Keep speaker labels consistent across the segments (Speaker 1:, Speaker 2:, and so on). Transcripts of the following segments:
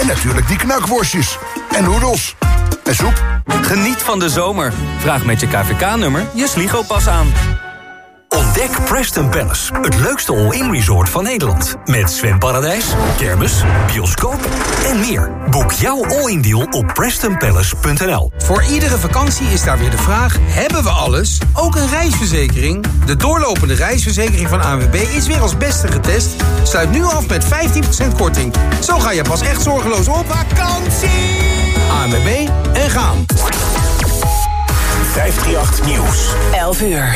Speaker 1: En natuurlijk die knakworstjes. En noedels. En soep.
Speaker 2: Geniet van de zomer. Vraag met je KVK-nummer je Sligo-pas aan.
Speaker 3: Ontdek Preston Palace, het leukste all-in resort van Nederland. Met zwemparadijs, kermis, bioscoop en meer. Boek jouw all-in deal op PrestonPalace.nl.
Speaker 4: Voor iedere vakantie is daar weer de vraag, hebben we alles? Ook een reisverzekering? De doorlopende reisverzekering van ANWB is weer als beste getest. Sluit nu af met 15% korting. Zo ga je pas echt zorgeloos op vakantie. ANWB en gaan.
Speaker 3: 538 Nieuws.
Speaker 5: 11 uur.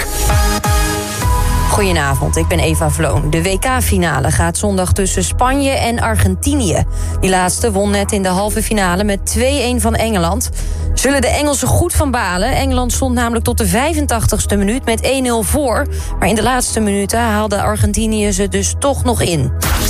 Speaker 5: Goedenavond, ik ben Eva Vloon. De WK-finale gaat zondag tussen Spanje en Argentinië. Die laatste won net in de halve finale met 2-1 van Engeland. Zullen de Engelsen goed van balen? Engeland stond namelijk tot de 85ste minuut met 1-0 voor. Maar in de laatste minuten haalde Argentinië ze dus toch nog in.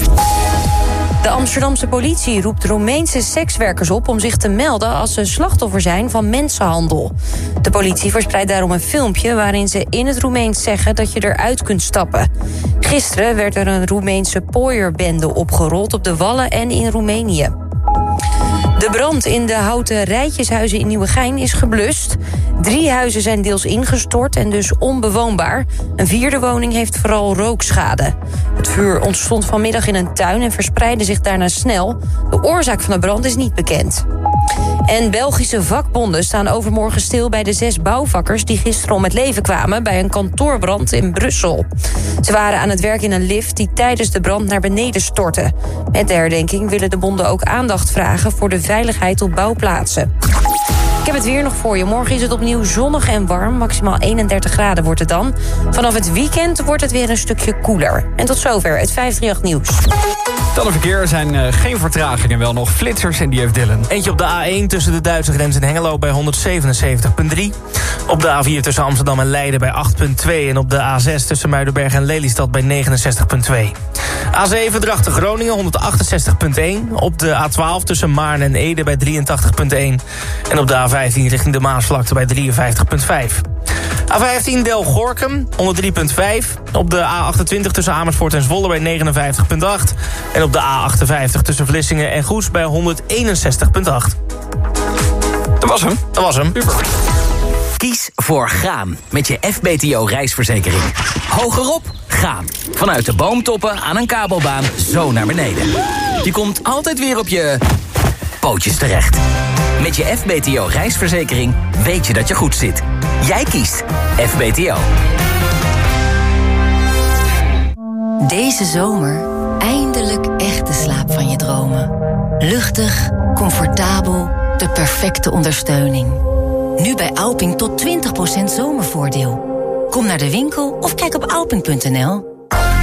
Speaker 5: De Amsterdamse politie roept Roemeense sekswerkers op om zich te melden als ze slachtoffer zijn van mensenhandel. De politie verspreidt daarom een filmpje waarin ze in het Roemeens zeggen dat je eruit kunt stappen. Gisteren werd er een Roemeense pooierbende opgerold op de Wallen en in Roemenië. De brand in de houten rijtjeshuizen in Nieuwegein is geblust. 3 huizen zijn deels ingestort en dus onbewoonbaar. Een 4e woning heeft vooral rookschade. Het vuur ontstond vanmiddag in een tuin en verspreidde zich daarna snel. De oorzaak van de brand is niet bekend. En Belgische vakbonden staan overmorgen stil bij de 6 bouwvakkers die gisteren om het leven kwamen bij een kantoorbrand in Brussel. Ze waren aan het werk in een lift die tijdens de brand naar beneden stortte. Met de herdenking willen de bonden ook aandacht vragen voor de veiligheid op bouwplaatsen. Ik heb het weer nog voor je. Morgen is het opnieuw zonnig en warm. Maximaal 31 graden wordt het dan. Vanaf het weekend wordt het weer een stukje koeler. En tot zover het 538 Nieuws.
Speaker 2: Dan een verkeer, er zijn geen vertragingen, wel nog flitsers en die heeft Dylan. Eentje op de A1 tussen de Duitse grens en Hengelo bij 177,3. Op de A4 tussen Amsterdam en Leiden bij 8,2. En op de A6 tussen Muidenberg en Lelystad bij 69,2. A7 Drachten-Groningen 168,1. Op de A12 tussen Maarn en Ede bij 83,1. En op de A15 richting de Maasvlakte bij 53,5. A15 Del-Gorkum 103,5. Op de A28 tussen Amersfoort en Zwolle bij 59,8. En op de A58 tussen Vlissingen en Goes bij 161,8. Dat was hem. Super.
Speaker 6: Kies voor gaan met je FBTO reisverzekering. Hogerop, gaan. Vanuit de boomtoppen aan een kabelbaan zo naar beneden. Je komt altijd weer op je pootjes terecht. Met je FBTO reisverzekering weet je dat je goed zit. Jij kiest FBTO.
Speaker 7: Deze zomer eindelijk echt de slaap van je dromen. Luchtig, comfortabel, de perfecte ondersteuning. Nu bij Alping tot 20% zomervoordeel. Kom naar de winkel of kijk op alping.nl.